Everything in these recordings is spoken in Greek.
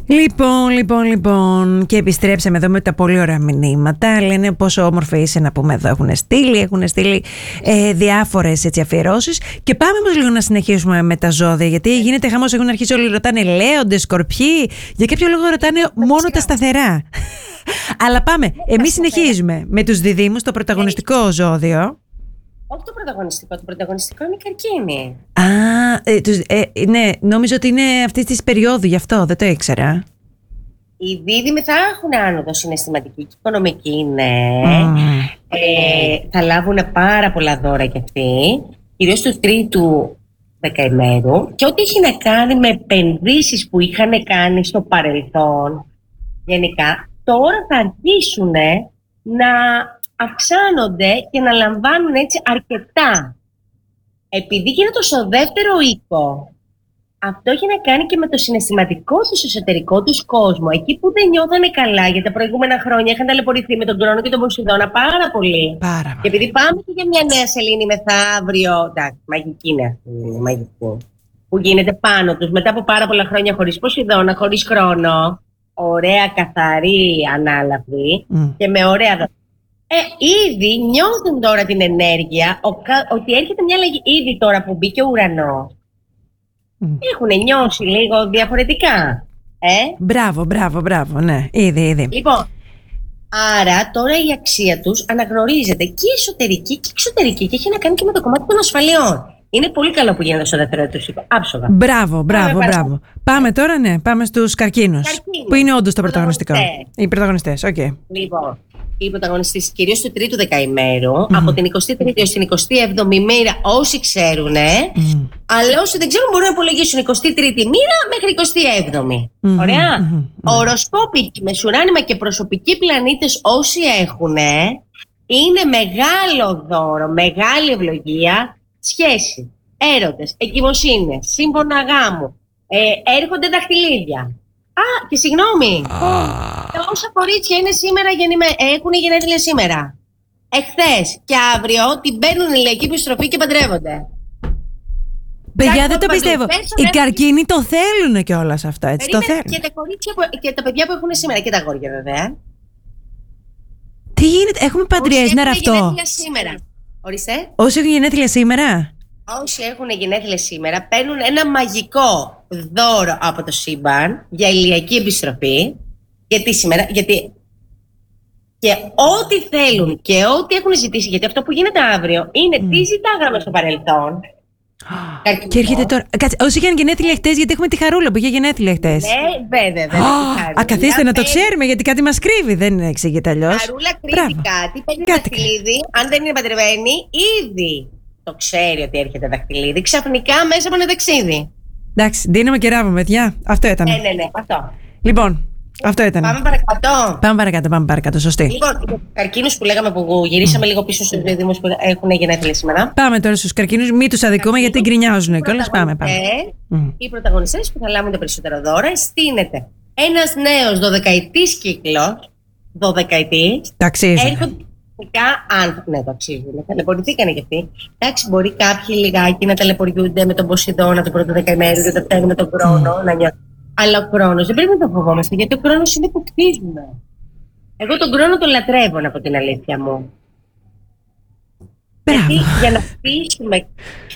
Λοιπόν. Και επιστρέψαμε εδώ με τα πολύ ωραία μηνύματα. Λένε πόσο όμορφα είσαι, να πούμε εδώ. Έχουν στείλει διάφορες αφιερώσεις. Και πάμε όμως λίγο να συνεχίσουμε με τα ζώδια. Γιατί γίνεται χαμός, έχουν αρχίσει όλοι ρωτάνε λέοντες, σκορπιοί. Για κάποιο λόγο ρωτάνε μόνο τα σταθερά. Αλλά πάμε. Εμείς συνεχίζουμε με τους διδύμους, το πρωταγωνιστικό ζώδιο. Όχι το πρωταγωνιστικό. Το πρωταγωνιστικό είναι η Καρκίνη. Ναι, νόμιζα ότι είναι αυτή τη περίοδου, γι' αυτό δεν το ήξερα. Οι δίδυμοι θα έχουν άνοδο συναισθηματική και οικονομική, ναι. Θα λάβουν πάρα πολλά δώρα κι αυτοί, κυρίως του τρίτου δεκαημέρου. Και ό,τι έχει να κάνει με επενδύσεις που είχαν κάνει στο παρελθόν, γενικά, τώρα θα αρχίσουν να αυξάνονται και να λαμβάνουν έτσι αρκετά. Επειδή γίνεται στο δεύτερο οίκο, αυτό έχει να κάνει και με το συναισθηματικό τους εσωτερικό τους κόσμο. Εκεί που δεν νιώθανε καλά για τα προηγούμενα χρόνια, είχαν ταλαιπωρηθεί με τον Κρόνο και τον Ποσειδώνα πάρα πολύ. Και επειδή πάμε και για μια νέα σελήνη μεθαύριο, εντάξει, μαγική είναι αυτή, μαγική, που γίνεται πάνω τους μετά από πάρα πολλά χρόνια χωρίς Ποσειδώνα, χωρίς Κρόνο, ωραία, καθαρή, ανάλαφρη και με ωραία δόντια. Ήδη νιώθουν τώρα την ενέργεια ότι έρχεται μια αλλαγή. Ήδη τώρα που μπήκε ο ουρανός, έχουν νιώσει λίγο διαφορετικά. Μπράβο, ναι, ήδη. Λοιπόν, άρα τώρα η αξία τους αναγνωρίζεται και εσωτερική και εξωτερική και έχει να κάνει και με το κομμάτι των ασφαλιών. Είναι πολύ καλό που γίνεται στο δεύτερο έτος, άψογα. Μπράβο. Πάμε τώρα, ναι, πάμε στους καρκίνους. Που είναι όντως το πρωταγωνιστικό. Οι πρωταγωνιστές, οκ. Λοιπόν, οι πρωταγωνιστές κυρίως του τρίτου δεκαημέρου, από την 23η έως την 27η μοίρα, όσοι ξέρουν, αλλά όσοι δεν ξέρουν μπορούν να υπολογίσουν 23η μοίρα μέχρι 27η. Ωραία. Οροσκόπικοι, μεσουράνημα και προσωπικοί πλανήτες όσοι έχουν, είναι μεγάλο δώρο, μεγάλη ευλογία, σχέση, έρωτες, εγκυμοσύνες, σύμφωνα γάμου, έρχονται δαχτυλίδια. Και συγγνώμη, όσα κορίτσια είναι σήμερα έχουν γενέθλια σήμερα, εχθές και αύριο την παίρνουν ηλιακή επιστροφή και παντρεύονται. Παιδιά, δεν το πιστεύω. Οι καρκίνοι το θέλουν κιόλας αυτό, έτσι. Το θέλουν. Και τα κορίτσια και τα παιδιά που έχουν σήμερα, και τα αγόρια βέβαια. Τι γίνεται, έχουμε παντριέζνερα αυτό. Όσοι έχουν γενέθλια σήμερα. Ορίστε. Όσοι έχουν γενέθλια σήμερα. Όσοι έχουν γενέθλια σήμερα παίρνουν ένα μαγικό δώρο από το σύμπαν για ηλιακή επιστροφή. Γιατί και ό,τι θέλουν και ό,τι έχουν ζητήσει, γιατί αυτό που γίνεται αύριο είναι τι ζητάγαμε στο παρελθόν. Και έρχεται τώρα. Κάτσε, όσοι είχαν γενέθλια χτες, γιατί έχουμε τη Χαρούλα που είχε γενέθλια χτες. Ναι, βέβαια. Καθίστε να το ξέρουμε, γιατί κάτι μας κρύβει. Δεν εξηγείται αλλιώς. Χαρούλα κρύβει κάτι. Παίρνει δαχτυλίδι. Αν δεν είναι παντρεμένη, ήδη το ξέρει ότι έρχεται δαχτυλίδι. Ξαφνικά μέσα από ένα ταξίδι. Εντάξει, δίνουμε και ράβο, παιδιά. Αυτό ήταν. Ναι, αυτό. Λοιπόν, αυτό ήταν. Πάμε παρακάτω, σωστή. Λοιπόν, οι καρκίνους που λέγαμε που γυρίσαμε λίγο πίσω στους δίδυμους που έχουν γενέθλια σήμερα. Πάμε τώρα στους καρκίνους, μην τους αδικούμε γιατί γκρινιάζουν κιόλας. Πάμε. Οι πρωταγωνιστές που θα λάβουν τα περισσότερα δώρα, στείνεται ένας νέος 12ετής κύκλος. 12ετής. Ταξίζει. Ναι, το αξίζουν. Ταλαιπωρηθήκανε κι αυτοί. Εντάξει, μπορεί κάποιοι λιγάκι να ταλαιπωριούνται με τον Ποσειδώνα το πρώτο δεκαημέριο και το φταίνουν με τον Κρόνο να νιώθουν. Αλλά ο Κρόνος δεν πρέπει να το φοβόμαστε, γιατί ο Κρόνος είναι που κτίζουμε. Εγώ τον Κρόνο τον λατρεύω, από την αλήθεια μου. Μπράβο. Γιατί για να χτίσουμε.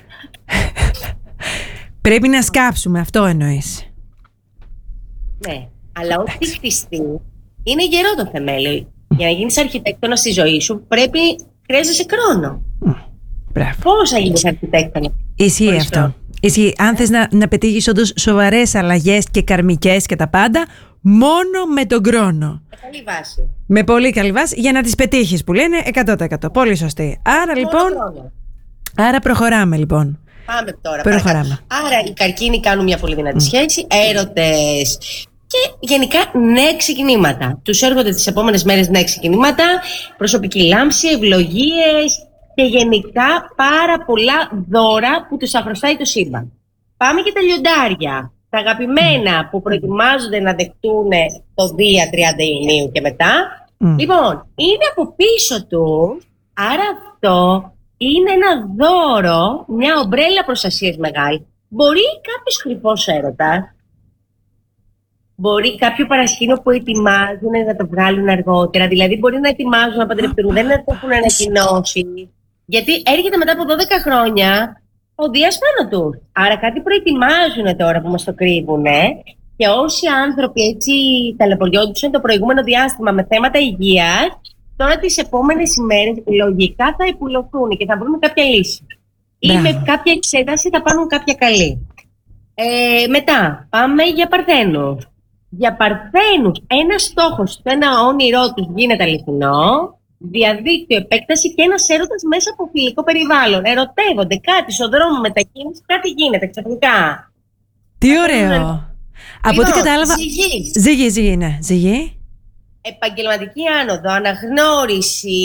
Πρέπει να σκάψουμε, αυτό εννοείς. Ναι, αλλά ό,τι χτιστεί είναι γερό το θεμέλιο. Για να γίνεις αρχιτέκτονα στη ζωή σου, χρειάζεσαι χρόνο. Πώς θα γίνεις αρχιτέκτονα? Ισχύει αυτό. Αν θες να πετύχεις όντως σοβαρές αλλαγές και καρμικές και τα πάντα, μόνο με τον χρόνο. Με καλή βάση. Με πολύ καλή βάση για να τις πετύχεις, που λένε 100%. Πολύ σωστή. Άρα λοιπόν. Άρα προχωράμε λοιπόν. Πάμε τώρα. Άρα οι καρκίνοι κάνουν μια πολύ δυνατή σχέση, έρωτες. Και γενικά νέα ξεκινήματα. Τους έρχονται τις επόμενες μέρες νέα ξεκινήματα, προσωπική λάμψη, ευλογίες και γενικά πάρα πολλά δώρα που τους θα χρωστάει το σύμπαν. Πάμε και τα λιοντάρια. Τα αγαπημένα που προετοιμάζονται να δεχτούν το Δία 30 Ιουνίου και μετά. Λοιπόν, είναι από πίσω του, άρα αυτό είναι ένα δώρο, μια ομπρέλα προστασίας μεγάλη. Μπορεί κάποιος κρυφός έρωτας μπορεί κάποιο παρασκήνιο που ετοιμάζουν να το βγάλουν αργότερα. Δηλαδή, μπορεί να ετοιμάζουν να παντρευτούν, δεν το έχουν ανακοινώσει. Γιατί έρχεται μετά από 12 χρόνια ο Δίας πάνω του. Άρα κάτι προετοιμάζουν τώρα που μας το κρύβουν. Και όσοι άνθρωποι έτσι ταλαιπωριόντουσαν το προηγούμενο διάστημα με θέματα υγείας, τώρα τις επόμενες ημέρες λογικά θα υπουλωθούν και θα βρουν κάποια λύση. Ή με κάποια εξέταση θα πάρουν κάποια καλή. Μετά, πάμε για Παρθένους. Για Παρθένους, ένα στόχος, ένα όνειρό τους γίνεται αληθινό, διαδίκτυο, επέκταση και ένας έρωτας μέσα από φιλικό περιβάλλον. Ερωτεύονται κάτι στον δρόμο μετακίνηση, κάτι γίνεται ξαφνικά. Τι ωραίο! Από ό,τι κατάλαβα. Ζυγή, ναι. Ζυγή. Επαγγελματική άνοδο, αναγνώριση.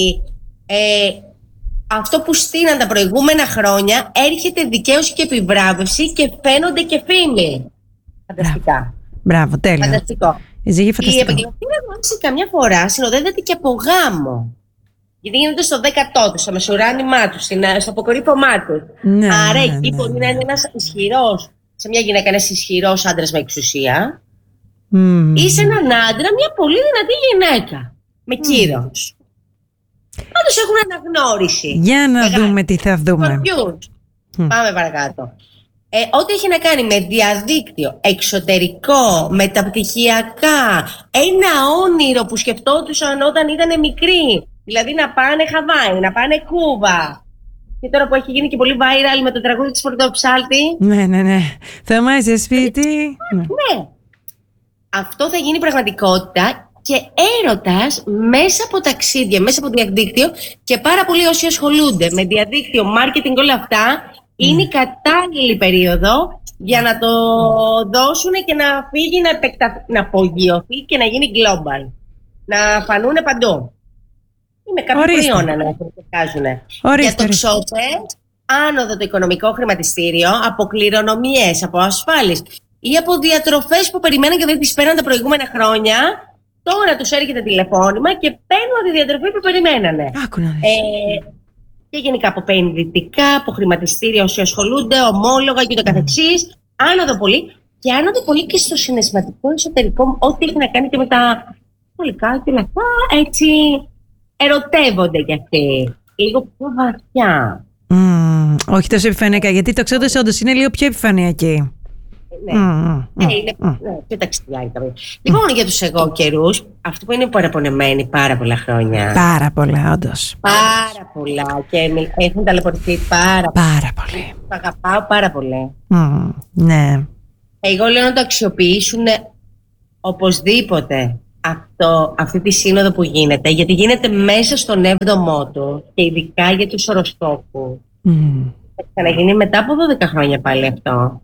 Αυτό που στείναν τα προηγούμενα χρόνια, έρχεται δικαίωση και επιβράβευση και φαίνονται και φήμοι. Φανταστικά. Μπράβο, τέλειο. Φανταστικό. Η επαγγελματική αναγνώριση καμιά φορά συνοδεύεται και από γάμο. Γιατί γίνονται στο 10ο του, στο μεσουράνημά του, στο αποκορύφωμά του. Ναι, άρα εκεί μπορεί να είναι ένας ισχυρός, σε μια γυναίκα ένας ισχυρός άντρας με εξουσία, ή σε έναν άντρα μια πολύ δυνατή γυναίκα με κύρος. Πάντως έχουν αναγνώριση. Για να δούμε τι θα δούμε. Πάμε παρακάτω. Ό,τι έχει να κάνει με διαδίκτυο, εξωτερικό, μεταπτυχιακά, ένα όνειρο που σκεφτόντουσαν όταν ήταν μικροί. Δηλαδή να πάνε Χαβάη, να πάνε Κούβα. Και τώρα που έχει γίνει και πολύ viral με το τραγούδι της Πορτοψάλτη. Ναι. Θα μάθει σπίτι. Ναι. Αυτό θα γίνει πραγματικότητα και έρωτας μέσα από ταξίδια, μέσα από διαδίκτυο, και πάρα πολλοί όσοι ασχολούνται με διαδίκτυο, marketing, όλα αυτά, είναι η κατάλληλη περίοδο για να το δώσουν και να φύγει, να απογειωθεί και να γίνει global. Να φανούν παντού. Με κάποιο προϊόνα να εξετάζουν. Για το ξόπερ, άνοδο το οικονομικό χρηματιστήριο, από κληρονομιές, από ασφάλειες ή από διατροφές που περιμέναν και δεν τις παίρναν τα προηγούμενα χρόνια. Τώρα τους έρχεται τηλεφώνημα και παίρνουν τη διατροφή που περιμένανε. Και γενικά από επενδυτικά, από χρηματιστήρια όσοι ασχολούνται, ομόλογα και το καθεξής. Άνοδο πολύ. Και άνοδο πολύ και στο συναισθηματικό εσωτερικό, ό,τι έχει να κάνει και με τα σχολικά και όλα αυτά. Έτσι ερωτεύονται κι αυτοί. Λίγο πιο βαθιά. Όχι τόσο επιφανειακά, γιατί το ξέρω όντως είναι λίγο πιο επιφανειακή. Είναι πιο ταξιδιάρικα. Λοιπόν, για τους εγώ καιρούς, αυτοί που είναι παραπονεμένοι πάρα πολλά χρόνια. Πάρα πολλά, όντως. Πάρα πολλά. Και έχουν ταλαιπωρηθεί πάρα πολύ. Το αγαπάω πάρα πολύ. Ναι. Εγώ λέω να το αξιοποιήσουν οπωσδήποτε αυτή τη σύνοδο που γίνεται, γιατί γίνεται μέσα στον 7ο του και ειδικά για τους οροσκόπους. Θα ξαναγίνει μετά από 12 χρόνια πάλι αυτό.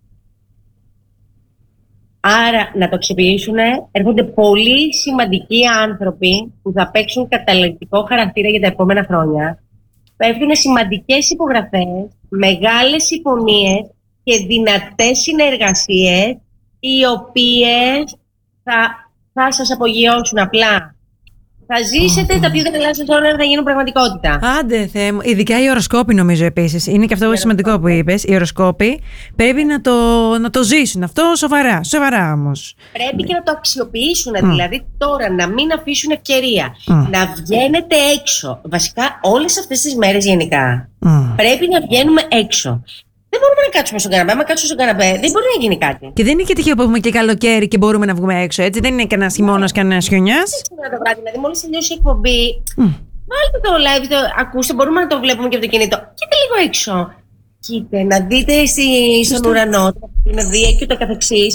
Άρα να το αξιοποιήσουν, έρχονται πολύ σημαντικοί άνθρωποι που θα παίξουν καταλυτικό χαρακτήρα για τα επόμενα χρόνια. Πέφτουν σημαντικές υπογραφές, μεγάλες συμφωνίες και δυνατές συνεργασίες, οι οποίες θα σας απογειώσουν απλά. Θα ζήσετε τα πιο καλά σας όνειρα να γίνουν πραγματικότητα. Άντε Θεέ μου. Ειδικά οι οροσκόποι, νομίζω επίσης. Είναι και αυτό το σημαντικό που είπες. Οι οροσκόποι πρέπει να το ζήσουν. Αυτό σοβαρά όμως. Πρέπει και να το αξιοποιήσουν. Δηλαδή τώρα να μην αφήσουν ευκαιρία. Να βγαίνετε έξω. Βασικά όλες αυτές τις μέρες γενικά πρέπει να βγαίνουμε έξω. Δεν μπορούμε να κάτσουμε στον καναπέ. Άμα κάτσουμε στον καναπέ, δεν μπορεί να γίνει κάτι. Και δεν είναι και τυχαίο που έχουμε και καλοκαίρι και μπορούμε να βγούμε έξω, έτσι. Δεν είναι κανένα χειμώνα, κανένα χιονιά. Δηλαδή, μόλις τελειώσει η εκπομπή, βάλτε το live, ακούστε, μπορούμε να το βλέπουμε και από το κινητό. Κοίτα λίγο έξω. Κοίτα, να δείτε στον ουρανό, την ευδία και το καθεξής.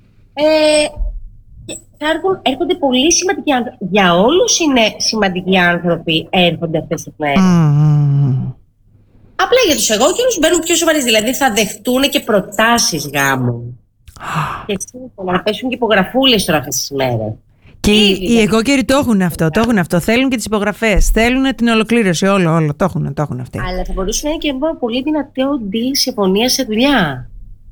Έρχονται πολύ σημαντικοί άνθρωποι. Για όλους είναι σημαντικοί άνθρωποι, έρχονται αυτές τις μέρες. Απλά για τους εγώκερους μπαίνουν πιο σοβαρές, δηλαδή θα δεχτούν και προτάσεις γάμου. Και σύμφωνα να πέσουν και υπογραφούλες τώρα αυτές τις μέρες. Και οι εγώκεροι το έχουν αυτό. Θέλουν και τις υπογραφές. Θέλουν την ολοκλήρωση. Όλο. Το έχουν αυτοί. Αλλά θα μπορούσε να είναι και ένα πολύ δυνατό deal συμφωνία σε δουλειά.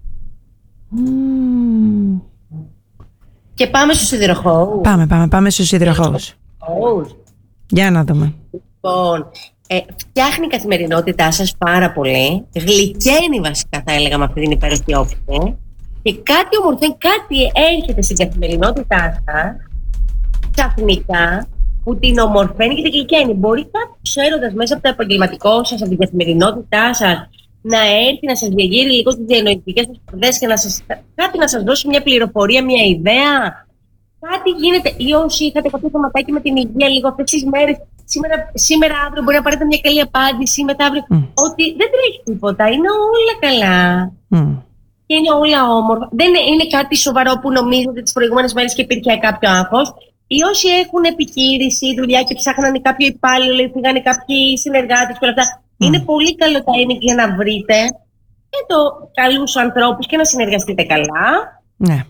Και πάμε στους υδροχόους. Πάμε στους υδροχόους. Για να δούμε. Λοιπόν, φτιάχνει η καθημερινότητά σας πάρα πολύ. Γλυκαίνει βασικά, θα έλεγα, με αυτή την υπέροχη όψη. Και κάτι ομορφαίνει, κάτι έρχεται στην καθημερινότητά σας ξαφνικά που την ομορφαίνει και την γλυκαίνει. Μπορεί κάποιος έρωτας μέσα από το επαγγελματικό σας, από την καθημερινότητά σας, να έρθει να σας διαγείρει λίγο τις διανοητικές σας σπουδές και κάτι να σας δώσει μια πληροφορία, μια ιδέα. Κάτι γίνεται. Ή όσοι είχατε κάποιο θεματάκι με την υγεία λίγο αυτές τις μέρες, σήμερα αύριο μπορεί να πάρετε μια καλή απάντηση, μετά αύριο. Ότι δεν τρέχει τίποτα. Είναι όλα καλά. Και είναι όλα όμορφα. Δεν είναι κάτι σοβαρό που νομίζετε τις προηγούμενες μέρες και υπήρχε κάποιο άγχος. Ή όσοι έχουν επιχείρηση, δουλειά και ψάχνανε κάποιο υπάλληλο, ή φύγανε κάποιοι συνεργάτες και όλα αυτά. Είναι πολύ καλό timing για να βρείτε και καλούς ανθρώπους και να συνεργαστείτε καλά. Ναι.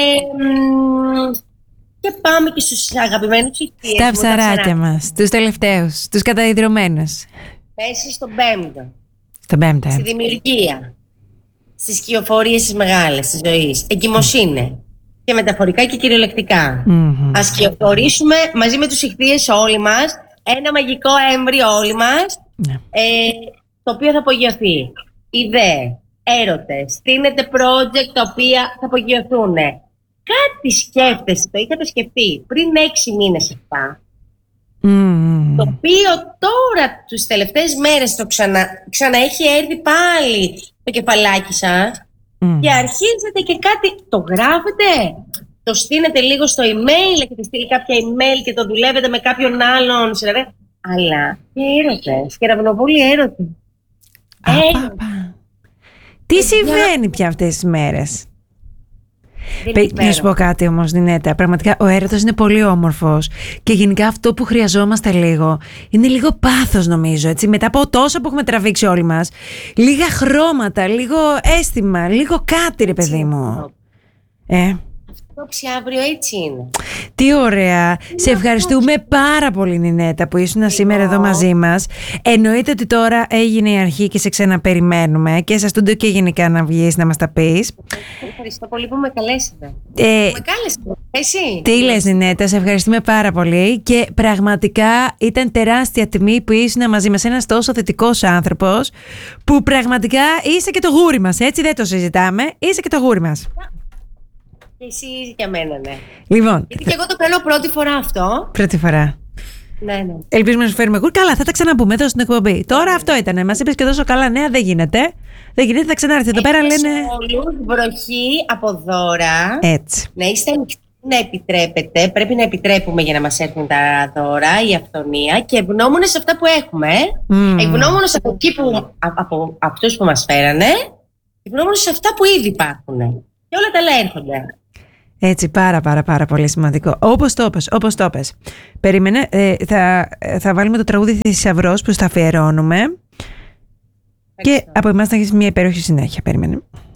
Και πάμε και στους αγαπημένους ηχθείες. Στα ψαράκια μας, τους τελευταίους, τους καταϊδρωμένους. Πέσει στον πέμπτο. Στον πέμπτο. Στη δημιουργία. Στις σκιοφορίες τις μεγάλες της ζωής. Εγκυμοσύνη. Και μεταφορικά και κυριολεκτικά. Ας σκιοφορήσουμε μαζί με τους ηχθείες όλοι μας ένα μαγικό έμβριο όλοι μας, το οποίο θα απογειωθεί. Ιδέες, έρωτες, στείνετε project τα οποία θα απογειωθούν. Κάτι σκέφτεστε, το είχατε σκεφτεί πριν 6 μήνες αυτά, το οποίο τώρα τους τελευταίες μέρες το ξαναέχει έρθει πάλι το κεφαλάκι σας και αρχίζετε και κάτι, το γράφετε, το στείνετε λίγο στο email, έχετε στείλει κάποια email και το δουλεύετε με κάποιον άλλον, αλλά και έρωτες, και ραυνοβόλοι έρωτες. Τι συμβαίνει πια αυτές τις μέρες? Να σου πω κάτι όμως, Νινέτα. Πραγματικά ο έρωτας είναι πολύ όμορφος. Και γενικά αυτό που χρειαζόμαστε λίγο είναι λίγο πάθος, νομίζω. Έτσι. Μετά από τόσα που έχουμε τραβήξει όλοι μας, λίγα χρώματα, λίγο αίσθημα, λίγο κάτι, ρε παιδί μου. Αύριο έτσι είναι. Τι ωραία. Σε ευχαριστούμε πάρα πολύ, Νινέτα, που ήσουν σήμερα εδώ μαζί μας. Εννοείται ότι τώρα έγινε η αρχή και σε ξαναπεριμένουμε και σε στούντιο και γενικά να βγεις να μας τα πεις. Ευχαριστώ πολύ που με καλέσατε. Με κάλεσατε, εσύ. Τι λες, Νινέτα, σε ευχαριστούμε πάρα πολύ και πραγματικά ήταν τεράστια τιμή που ήσουν μαζί μας, ένας τόσο θετικός άνθρωπος που πραγματικά είσαι και το γούρι μας, έτσι δεν το συζητάμε, είσαι και το γούρι μας. Και εσύ για μένα, ναι. Λοιπόν. Γιατί και εγώ το κάνω πρώτη φορά αυτό. Πρώτη φορά. Ναι. Ελπίζουμε να σου φέρουμε γούρι. Καλά, θα τα ξαναπούμε εδώ στην εκπομπή. Τώρα αυτό ήταν. Μας είπες και τόσο καλά νέα, δεν γίνεται. Δεν γίνεται, θα ξανάρθει εδώ πέρα, λένε. Όλους βροχή από δώρα. Έτσι. Να είστε ανοιχτοί, να επιτρέπετε. Πρέπει να επιτρέπουμε για να μας έρθουν τα δώρα, η αυθονία και ευγνώμονες σε αυτά που έχουμε. Ευγνώμονες από εκεί από αυτούς που μας φέρανε. Ευγνώμονες σε αυτά που ήδη υπάρχουν. Και όλα τα άλλα έρχονται. Έτσι, πάρα πολύ σημαντικό. Όπως το πες. Περίμενε, θα βάλουμε το τραγούδι Θησαυρός που στα αφιερώνουμε. Και από εμάς θα έχεις μια υπέροχη συνέχεια. Περίμενε.